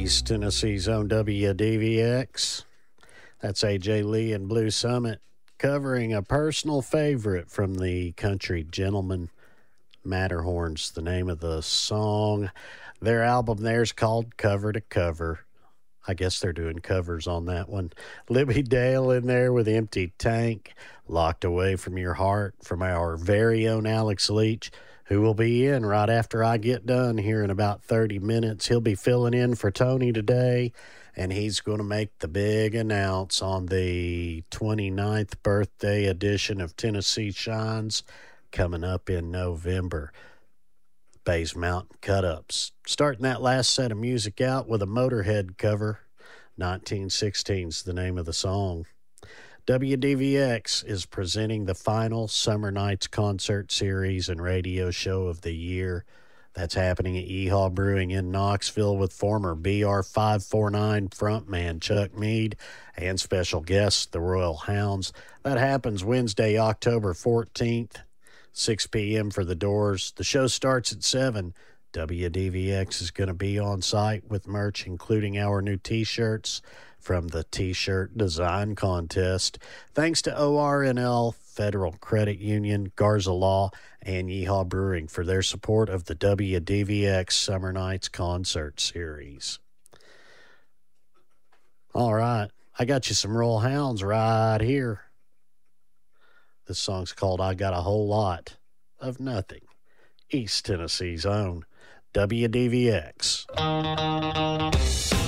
East Tennessee's own WDVX. That's AJ Lee and Blue Summit covering a personal favorite from the Country Gentlemen. Matterhorn's the name of the song. Their album there's called Cover to Cover. I guess they're doing covers on that one. Libby Dale in there with Empty Tank, Locked Away from Your Heart from our very own Alex Leach, who will be in right after I get done here in about 30 minutes. He'll be filling in for Tony today, and he's going to make the big announce on the 29th birthday edition of Tennessee Shines coming up in November. Bays Mountain Cut-Ups. Starting that last set of music out with a Motorhead cover. 1916's the name of the song. WDVX is presenting the final Summer Nights concert series and radio show of the year. That's happening at Yeehaw Brewing in Knoxville with former BR549 frontman Chuck Mead and special guests, the Royal Hounds. That happens Wednesday, October 14th. 6 p.m. for the doors. The show starts at 7. WDVX is going to be on site with merch, including our new T-shirts from the T-shirt design contest. Thanks to ORNL, Federal Credit Union, Garza Law, and Yeehaw Brewing for their support of the WDVX Summer Nights concert series. All right, I got you some Royal Hounds right here. This song's called I Got a Whole Lot of Nothing. East Tennessee's own WDVX.